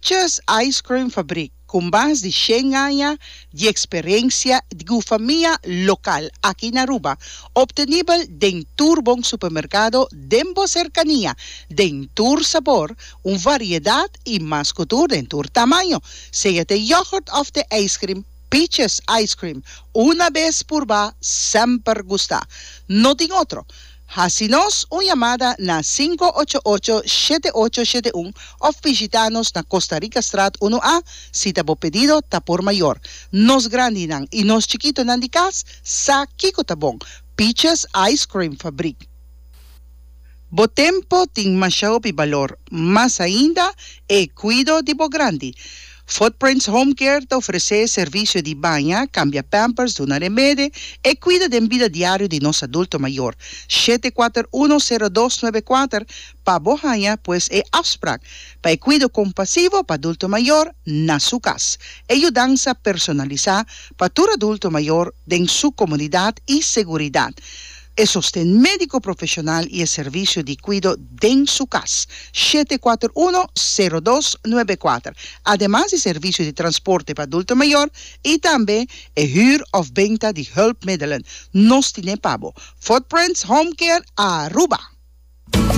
Peaches Ice Cream Fabric, com mais de 100 anos de experiência de família local aqui na Aruba, obtenível dentro bom supermercado, dentro cercania, dentro sabor, variedade e mais cultura dentro tamanho, seja de yogurt ou de ice cream. Peaches Ice Cream, una vez por va, sempre gusta. No tem outro. Hacinos uma chamada na 588-7871 ou visitanos na Costa Rica Strat 1A, se tabo pedido tá por maior. Nos grande nang e nos chiquito nang di kas, sa kiko tabong. Peaches Ice Cream Fabric. Bo tempo ting masyaw pi valor, mas ainda e cuido di bo grande. Footprints Home Care te oferece serviço de banha, cambia pampers, dona remédio e cuida da vida diária de nosso adulto maior. 7410294 para Bohanha, pois é afspraak para cuido compassivo para adulto maior na sua casa. Ajudança personalizada para todo adulto maior em sua comunidade e seguridade. E sostén médico profissional e serviço de cuido em sua casa. 7410294. Además de serviço de transporte para adulto maior e também huur of venta de hulpmiddelen. Nos tiene pabo. Footprints Home Care Aruba.